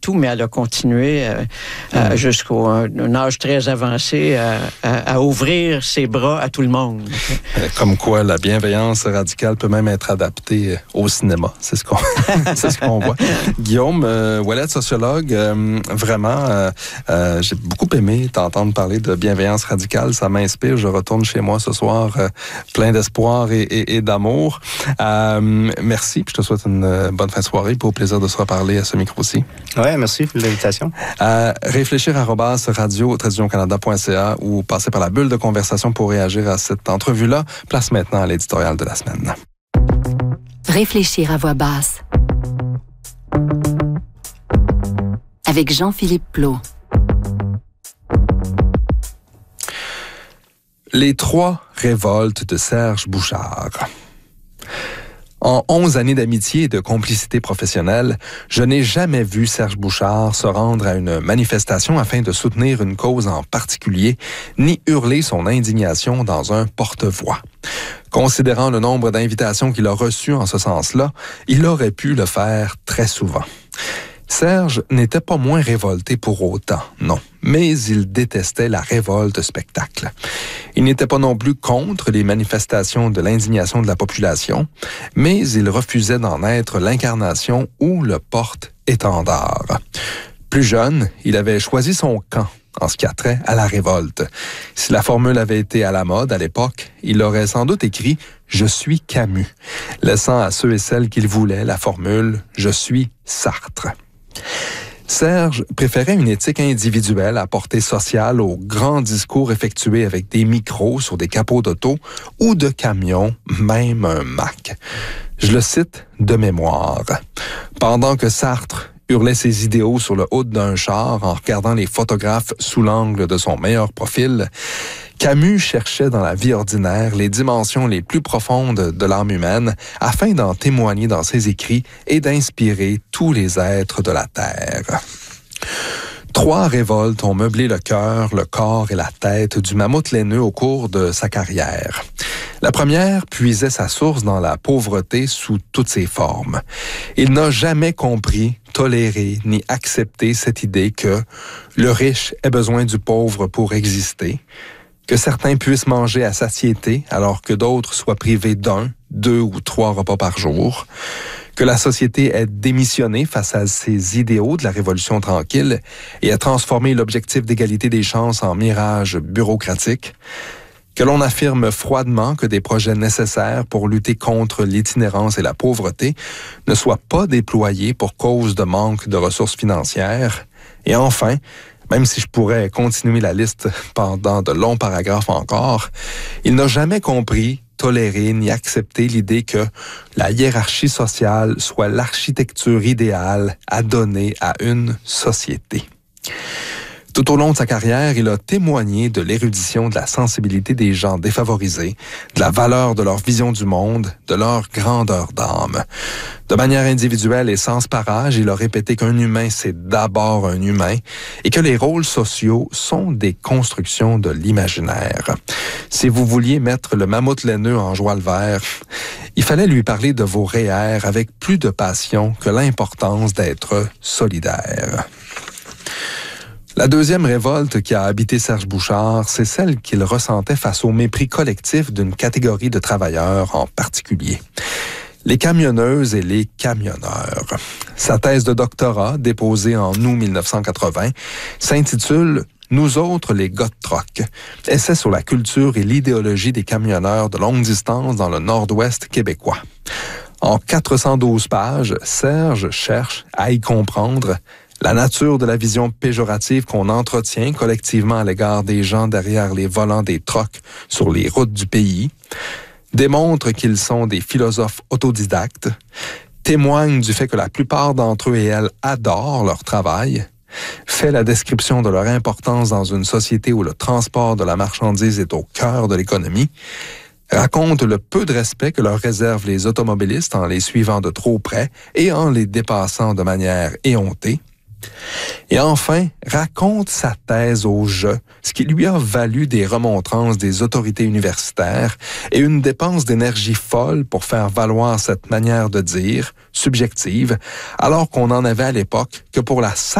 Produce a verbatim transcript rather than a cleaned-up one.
tout, mais elle a continué euh, euh, jusqu'au un âge très avancé à, à, à ouvrir ses bras à tout le monde. Comme quoi, la bienveillance radicale peut même être adaptée au cinéma. C'est ce qu'on, c'est ce qu'on voit. Guillaume euh, Ouellet, sociologue, euh, vraiment, euh, euh, j'ai beaucoup aimé t'entendre parler de bienveillance radicale. Ça m'inspire. Je retourne chez moi ce soir euh, plein d'espoir et, et, et d'amour. Euh, merci. Puis je te souhaite une bonne fin de soirée. Pour au plaisir de se reparler à ce micro-ci. Oui, merci pour l'invitation. Euh, réfléchir arobase radio traduction canada point c a ou passer par la bulle de conversation pour réagir à cette entrevue-là. Place maintenant à l'éditorial de la semaine. Réfléchir à voix basse. Avec Jean-Philippe Plot. Les trois révoltes de Serge Bouchard. En onze années d'amitié et de complicité professionnelle, je n'ai jamais vu Serge Bouchard se rendre à une manifestation afin de soutenir une cause en particulier, ni hurler son indignation dans un porte-voix. Considérant le nombre d'invitations qu'il a reçues en ce sens-là, il aurait pu le faire très souvent. Serge n'était pas moins révolté pour autant, non, mais il détestait la révolte spectacle. Il n'était pas non plus contre les manifestations de l'indignation de la population, mais il refusait d'en être l'incarnation ou le porte-étendard. Plus jeune, il avait choisi son camp en ce qui a trait à la révolte. Si la formule avait été à la mode à l'époque, il aurait sans doute écrit « Je suis Camus », laissant à ceux et celles qu'il voulait la formule « Je suis Sartre ». Serge préférait une éthique individuelle à portée sociale aux grands discours effectués avec des micros sur des capots d'auto ou de camions, même un Mac. Je le cite de mémoire. Pendant que Sartre hurlait ses idéaux sur le haut d'un char en regardant les photographes sous l'angle de son meilleur profil, Camus cherchait dans la vie ordinaire les dimensions les plus profondes de l'âme humaine afin d'en témoigner dans ses écrits et d'inspirer tous les êtres de la Terre. Trois révoltes ont meublé le cœur, le corps et la tête du mammouth laineux au cours de sa carrière. La première puisait sa source dans la pauvreté sous toutes ses formes. Il n'a jamais compris, toléré ni accepté cette idée que le riche ait besoin du pauvre pour exister, que certains puissent manger à satiété alors que d'autres soient privés d'un, deux ou trois repas par jour, que la société ait démissionné face à ses idéaux de la Révolution tranquille et a transformé l'objectif d'égalité des chances en mirage bureaucratique, que l'on affirme froidement que des projets nécessaires pour lutter contre l'itinérance et la pauvreté ne soient pas déployés pour cause de manque de ressources financières, et enfin, même si je pourrais continuer la liste pendant de longs paragraphes encore, il n'a jamais compris, toléré ni accepté l'idée que la hiérarchie sociale soit l'architecture idéale à donner à une société. Tout au long de sa carrière, il a témoigné de l'érudition, de la sensibilité des gens défavorisés, de la valeur de leur vision du monde, de leur grandeur d'âme. De manière individuelle et sans parage, il a répété qu'un humain, c'est d'abord un humain et que les rôles sociaux sont des constructions de l'imaginaire. Si vous vouliez mettre le mammouth laineux en joie le vert, il fallait lui parler de vos réels avec plus de passion que l'importance d'être solidaire. La deuxième révolte qui a habité Serge Bouchard, c'est celle qu'il ressentait face au mépris collectif d'une catégorie de travailleurs en particulier. Les camionneuses et les camionneurs. Sa thèse de doctorat, déposée en août dix-neuf cent quatre-vingts, s'intitule « Nous autres, les gars de troc », essai sur la culture et l'idéologie des camionneurs de longue distance dans le nord-ouest québécois. En quatre cent douze pages, Serge cherche à y comprendre la nature de la vision péjorative qu'on entretient collectivement à l'égard des gens derrière les volants des trocs sur les routes du pays, démontre qu'ils sont des philosophes autodidactes, témoigne du fait que la plupart d'entre eux et elles adorent leur travail, fait la description de leur importance dans une société où le transport de la marchandise est au cœur de l'économie, raconte le peu de respect que leur réservent les automobilistes en les suivant de trop près et en les dépassant de manière éhontée, et enfin, raconte sa thèse au jeu, ce qui lui a valu des remontrances des autorités universitaires et une dépense d'énergie folle pour faire valoir cette manière de dire, subjective, alors qu'on n'en avait à l'époque que pour la